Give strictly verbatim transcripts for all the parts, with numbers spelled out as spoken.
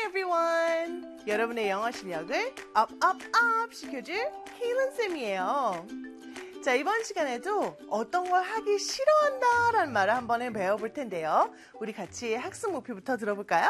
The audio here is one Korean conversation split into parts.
everyone. 여러분의 영어 실력을 up, up, up 시켜줄 케일런 쌤이에요. 자, 이번 시간에도 어떤 걸 하기 싫어한다 라는 말을 한번 배워볼 텐데요. 우리 같이 학습 목표부터 들어볼까요?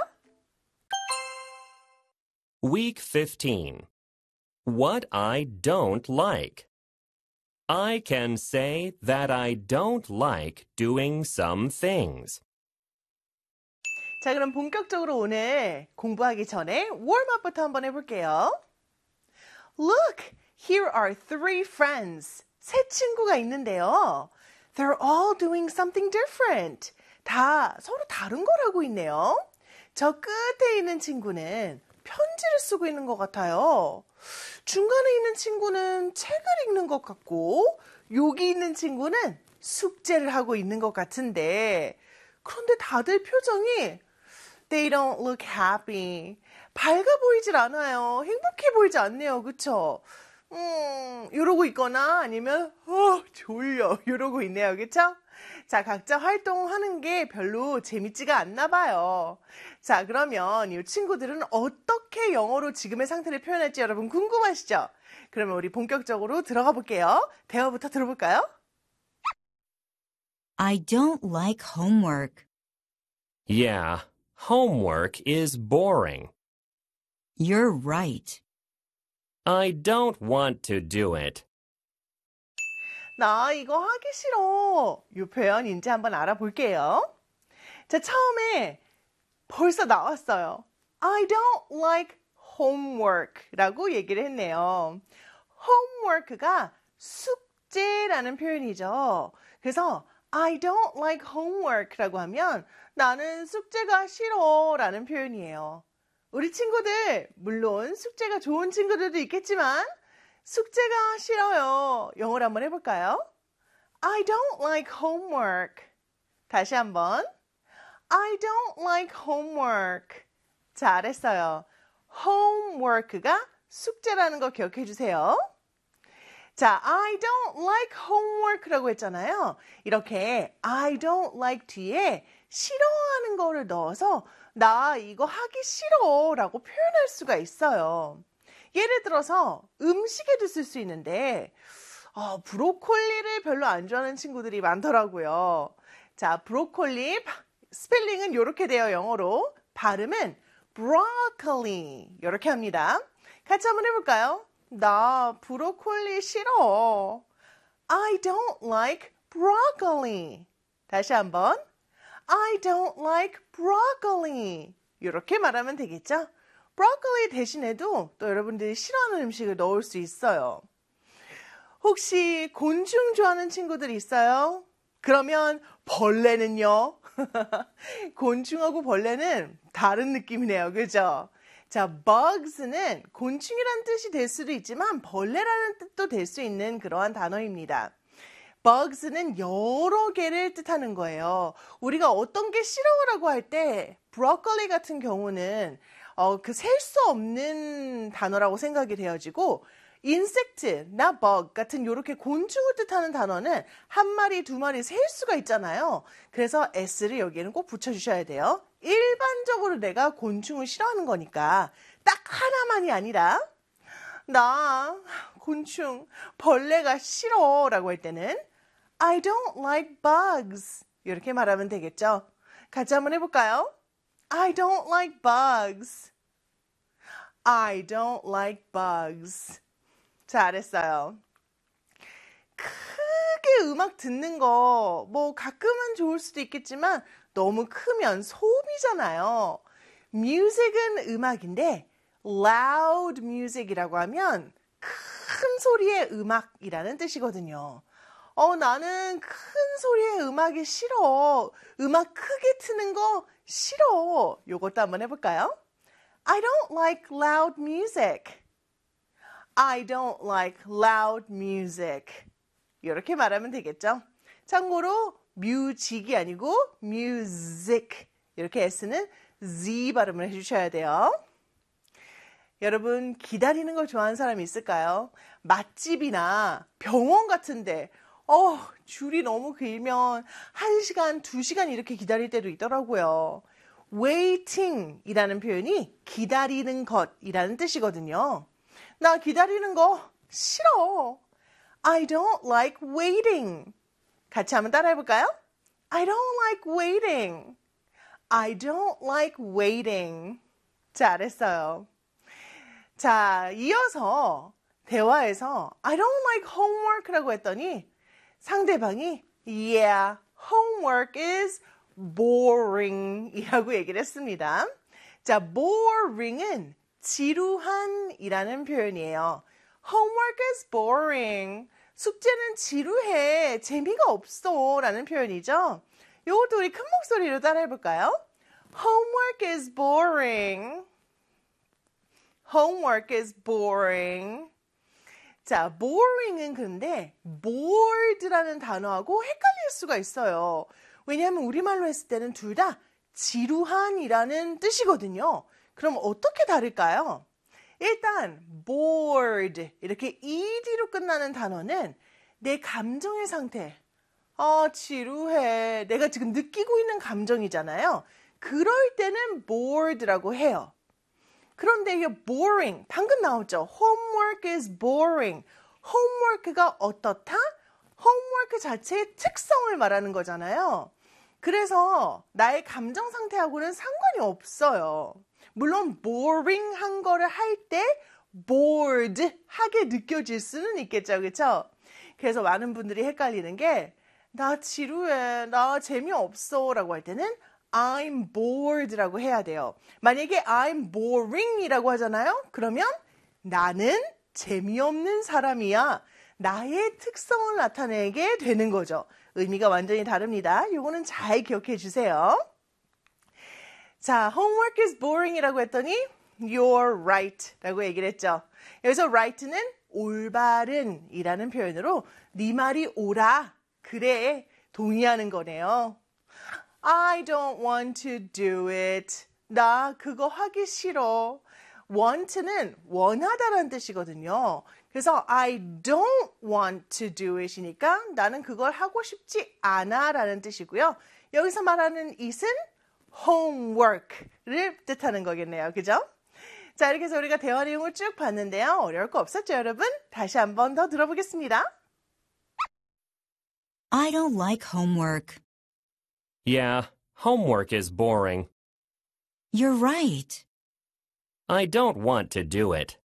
Week fifteen. What I don't like. I can say that I don't like doing some things. 자, 그럼 본격적으로 오늘 공부하기 전에 웜업부터 한번 해볼게요. Look, here are three friends. 세 친구가 있는데요. They're all doing something different. 다 서로 다른 걸 하고 있네요. 저 끝에 있는 친구는 편지를 쓰고 있는 것 같아요. 중간에 있는 친구는 책을 읽는 것 같고 여기 있는 친구는 숙제를 하고 있는 것 같은데 그런데 다들 표정이 They don't look happy. 밝아 보이질 않아요. 행복해 보이지 않네요. 그쵸? 음, 이러고 있거나 아니면 어, 졸려 이러고 있네요. 그쵸? 자, 각자 활동하는 게 별로 재밌지가 않나 봐요. 자, 그러면 이 친구들은 어떻게 영어로 지금의 상태를 표현할지 여러분 궁금하시죠? 그러면 우리 본격적으로 들어가 볼게요. 대화부터 들어볼까요? I don't like homework. Yeah, homework is boring. You're right. I don't want to do it. 나 이거 하기 싫어. 이 표현인지 한번 알아볼게요. 자, 처음에 벌써 나왔어요. I don't like homework 라고 얘기를 했네요. homework가 숙제라는 표현이죠. 그래서 I don't like homework 라고 하면 나는 숙제가 싫어 라는 표현이에요. 우리 친구들, 물론 숙제가 좋은 친구들도 있겠지만 숙제가 싫어요. 영어로 한번 해볼까요? I don't like homework. 다시 한번. I don't like homework. 잘했어요. homework가 숙제라는 거 기억해 주세요. 자, I don't like homework라고 했잖아요. 이렇게 I don't like 뒤에 싫어하는 거를 넣어서 나 이거 하기 싫어 라고 표현할 수가 있어요. 예를 들어서 음식에도 쓸 수 있는데 어, 브로콜리를 별로 안 좋아하는 친구들이 많더라고요. 자, 브로콜리 스펠링은 이렇게 돼요. 영어로. 발음은 broccoli 이렇게 합니다. 같이 한번 해볼까요? 나 브로콜리 싫어. I don't like broccoli. 다시 한번. I don't like broccoli. 이렇게 말하면 되겠죠? 브로콜리 대신에도 또 여러분들이 싫어하는 음식을 넣을 수 있어요. 혹시 곤충 좋아하는 친구들 있어요? 그러면 벌레는요? 곤충하고 벌레는 다른 느낌이네요. 그죠? 자, bugs는 곤충이라는 뜻이 될 수도 있지만 벌레라는 뜻도 될 수 있는 그러한 단어입니다. bugs는 여러 개를 뜻하는 거예요. 우리가 어떤 게 싫어라고 할 때 브로콜리 같은 경우는 어, 그 셀 수 없는 단어라고 생각이 되어지고 insect, 나 bug 같은 이렇게 곤충을 뜻하는 단어는 한 마리, 두 마리 셀 수가 있잖아요. 그래서 s를 여기에는 꼭 붙여주셔야 돼요. 일반적으로 내가 곤충을 싫어하는 거니까 딱 하나만이 아니라 나 곤충, 벌레가 싫어 라고 할 때는 I don't like bugs 이렇게 말하면 되겠죠. 같이 한번 해볼까요? I don't like bugs. I don't like bugs. 잘했어요. 크게 음악 듣는 거, 뭐 가끔은 좋을 수도 있겠지만 너무 크면 소음이잖아요. music은 음악인데 loud music이라고 하면 큰 소리의 음악이라는 뜻이거든요. 어, 나는 큰 소리의 음악이 싫어. 음악 크게 트는 거 싫어. 요것도 한번 해볼까요? I don't like loud music. I don't like loud music. 이렇게 말하면 되겠죠? 참고로 music이 아니고 music. 이렇게 S는 Z 발음을 해주셔야 돼요. 여러분 기다리는 걸 좋아하는 사람이 있을까요? 맛집이나 병원 같은데 어, 줄이 너무 길면 한 시간, 두 시간 이렇게 기다릴 때도 있더라고요. waiting 이라는 표현이 기다리는 것이라는 뜻이거든요. 나 기다리는 거 싫어. I don't like waiting. 같이 한번 따라해 볼까요? I don't like waiting. I don't like waiting. 잘했어요. 자, 이어서 대화에서 I don't like homework라고 했더니 상대방이 Yeah, homework is boring 이라고 얘기를 했습니다. 자, boring은 지루한이라는 표현이에요. Homework is boring. 숙제는 지루해. 재미가 없어 라는 표현이죠. 이것도 우리 큰 목소리로 따라해 볼까요? Homework is boring. Homework is boring. 자, boring은 근데 bored라는 단어하고 헷갈릴 수가 있어요. 왜냐하면 우리말로 했을 때는 둘 다 지루한이라는 뜻이거든요. 그럼 어떻게 다를까요? 일단 bored 이렇게 ed로 끝나는 단어는 내 감정의 상태. 아, 지루해. 내가 지금 느끼고 있는 감정이잖아요. 그럴 때는 bored라고 해요. 그런데 이게 boring, 방금 나왔죠. Homework is boring. homework가 어떻다? homework 자체의 특성을 말하는 거잖아요. 그래서 나의 감정 상태하고는 상관이 없어요. 물론 boring한 거를 할 때 bored 하게 느껴질 수는 있겠죠. 그렇죠? 그래서 많은 분들이 헷갈리는 게 나 지루해, 나 재미없어 라고 할 때는 I'm bored라고 해야 돼요. 만약에 I'm boring이라고 하잖아요. 그러면 나는 재미없는 사람이야. 나의 특성을 나타내게 되는 거죠. 의미가 완전히 다릅니다. 요거는 잘 기억해 주세요. 자, homework is boring이라고 했더니 you're right 라고 얘기를 했죠. 여기서 right는 올바른 이라는 표현으로 네 말이 옳아, 그래, 동의하는 거네요. I don't want to do it. 나 그거 하기 싫어. want는 원하다라는 뜻이거든요. 그래서 I don't want to do it이니까 나는 그걸 하고 싶지 않아 라는 뜻이고요. 여기서 말하는 it은 homework를 뜻하는 거겠네요. 그죠? 자, 이렇게 해서 우리가 대화 내용을 쭉 봤는데요. 어려울 거 없었죠, 여러분? 다시 한 번 더 들어보겠습니다. I don't like homework. Yeah, homework is boring. You're right. I don't want to do it.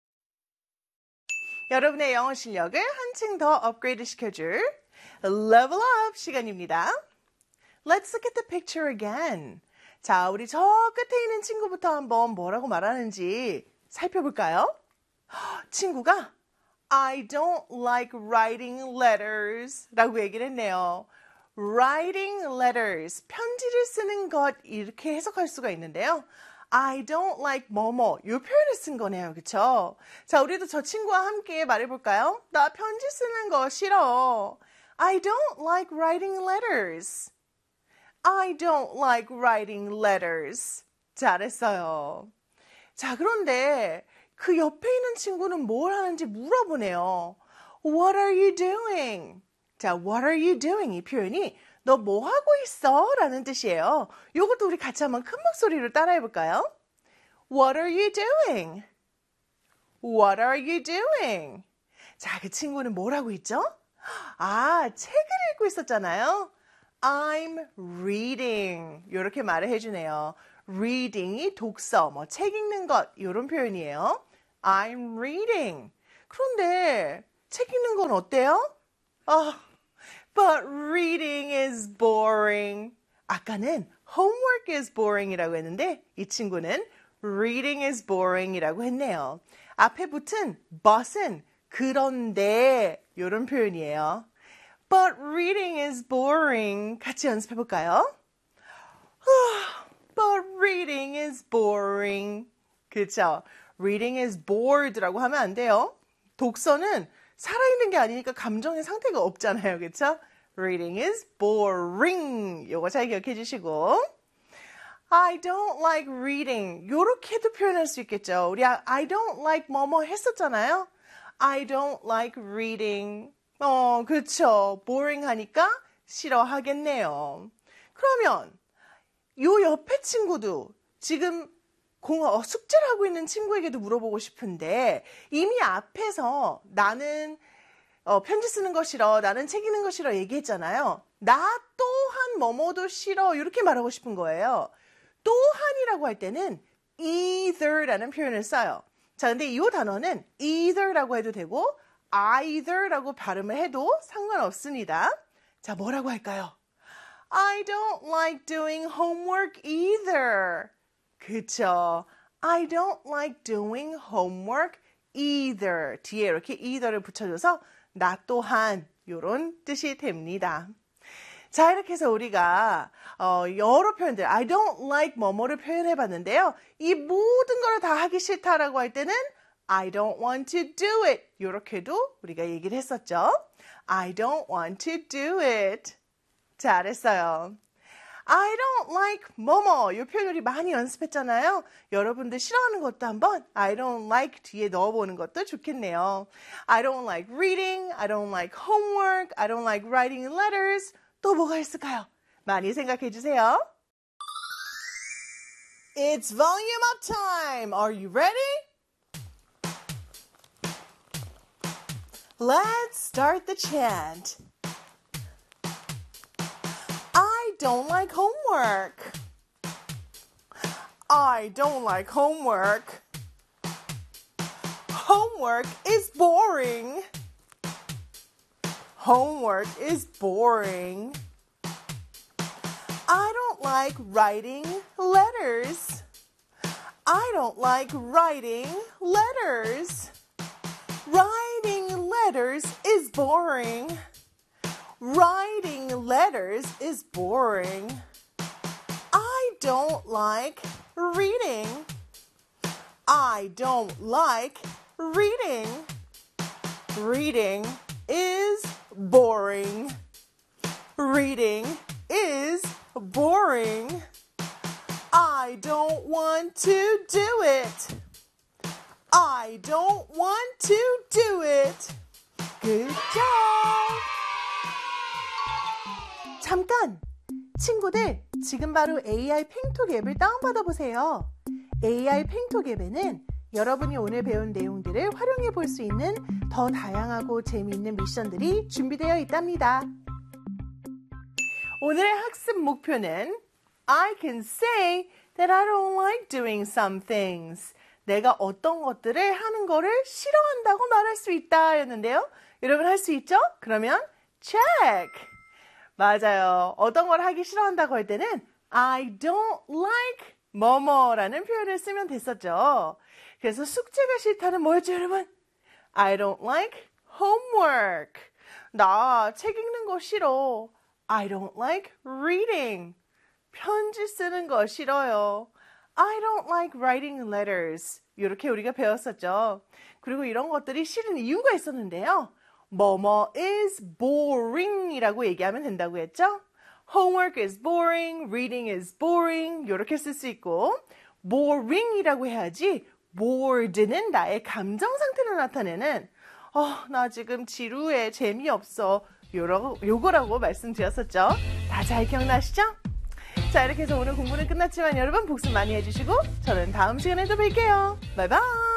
여러분의 영어 실력을 한층 더 업그레이드 시켜줄 Level Up 시간입니다. Let's look at the picture again. 자, 우리 저 끝에 있는 친구부터 한번 뭐라고 말하는지 살펴볼까요? 친구가 I don't like writing letters 라고 얘기를 했네요. Writing letters, 편지를 쓰는 것 이렇게 해석할 수가 있는데요. I don't like 뭐뭐 이 표현을 쓴 거네요. 그쵸? 자, 우리도 저 친구와 함께 말해볼까요? 나 편지 쓰는 거 싫어. I don't like writing letters. I don't like writing letters. 잘했어요. 자, 그런데 그 옆에 있는 친구는 뭘 하는지 물어보네요. What are you doing? 자, what are you doing? 이 표현이 너 뭐 하고 있어? 라는 뜻이에요. 이것도 우리 같이 한번 큰 목소리로 따라해 볼까요? What are you doing? What are you doing? 자, 그 친구는 뭘 하고 있죠? 아, 책을 읽고 있었잖아요. I'm reading. 이렇게 말을 해주네요. reading이 독서, 뭐 책 읽는 것 이런 표현이에요. I'm reading. 그런데 책 읽는 건 어때요? 아, but reading is boring. 아까는 homework is boring이라고 했는데 이 친구는 reading is boring이라고 했네요. 앞에 붙은 but은 그런데 이런 표현이에요. But reading is boring. 같이 연습해 볼까요? But reading is boring. 그렇죠? Reading is bored라고 하면 안 돼요. 독서는 살아있는 게 아니니까 감정의 상태가 없잖아요. 그렇죠? Reading is boring. 이거 잘 기억해 주시고 I don't like reading. 이렇게도 표현할 수 있겠죠. 우리 I don't like 뭐뭐 했었잖아요. I don't like reading. 어, 그렇죠. boring 하니까 싫어하겠네요. 그러면 요 옆에 친구도 지금 공, 어, 숙제를 하고 있는 친구에게도 물어보고 싶은데 이미 앞에서 나는 어, 편지 쓰는 거 싫어, 나는 책 읽는 거 싫어 얘기했잖아요. 나 또한 뭐뭐도 싫어 이렇게 말하고 싶은 거예요. 또한이라고 할 때는 either라는 표현을 써요. 자, 근데 이 단어는 either라고 해도 되고 either라고 발음을 해도 상관없습니다. 자, 뭐라고 할까요? I don't like doing homework either. 그쵸? I don't like doing homework either. 뒤에 이렇게 either를 붙여줘서 나 또한 이런 뜻이 됩니다. 자, 이렇게 해서 우리가 어, 여러 표현들 I don't like 뭐뭐를 표현해 봤는데요. 이 모든 걸 다 하기 싫다라고 할 때는 I don't want to do it. 이렇게도 우리가 얘기를 했었죠. I don't want to do it. 잘했어요. I don't like 뭐뭐 이 표현 우리 많이 연습했잖아요. 여러분들 싫어하는 것도 한번 I don't like 뒤에 넣어보는 것도 좋겠네요. I don't like reading, I don't like homework, I don't like writing letters. 또 뭐가 있을까요? 많이 생각해 주세요. It's volume up time. Are you ready? Let's start the chant. I don't like homework. I don't like homework. Homework is boring. Homework is boring. I don't like writing letters. I don't like writing letters. Writing letters is boring. Writing letters is boring. I don't like reading. I don't like reading. Reading is boring. Reading is boring. I don't want to do it. I don't want to do it. Good job. 잠깐! 친구들, 지금 바로 에이아이 팽톡 앱을 다운받아 보세요. 에이아이 팽톡 앱에는 여러분이 오늘 배운 내용들을 활용해 볼 수 있는 더 다양하고 재미있는 미션들이 준비되어 있답니다. 오늘의 학습 목표는 I can say that I don't like doing some things. 내가 어떤 것들을 하는 거를 싫어한다고 말할 수 있다 였는데요. 여러분 할 수 있죠? 그러면 check! 맞아요. 어떤 걸 하기 싫어한다고 할 때는 I don't like 뭐뭐라는 표현을 쓰면 됐었죠. 그래서 숙제가 싫다는 뭐였죠, 여러분? I don't like homework. 나 책 읽는 거 싫어. I don't like reading. 편지 쓰는 거 싫어요. I don't like writing letters. 이렇게 우리가 배웠었죠. 그리고 이런 것들이 싫은 이유가 있었는데요. 뭐뭐 is boring 이라고 얘기하면 된다고 했죠. Homework is boring, reading is boring 이렇게 쓸 수 있고 boring 이라고 해야지 bored는 나의 감정 상태를 나타내는 어, 나 지금 지루해, 재미없어 요러, 요거라고 말씀드렸었죠. 다 잘 기억나시죠? 자, 이렇게 해서 오늘 공부는 끝났지만 여러분 복습 많이 해주시고 저는 다음 시간에 또 뵐게요. 바이바이.